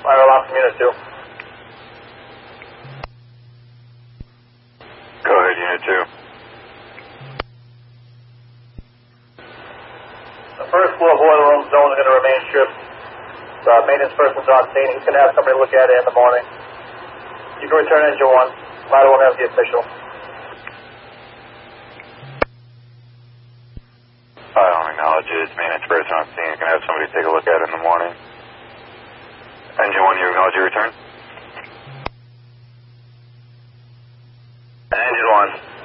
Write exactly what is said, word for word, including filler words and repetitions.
Fire alarm from Unit two. Go ahead, Unit two. The first floor boiler room zone is going to remain stripped. The maintenance person's on scene. He's going to have somebody look at it in the morning. You can return engine one. Ladder won't have the official. I don't acknowledge it. It's maintenance person on scene. He's going to have somebody take a look at it in the morning. Engine one, you acknowledge your return? Engine one.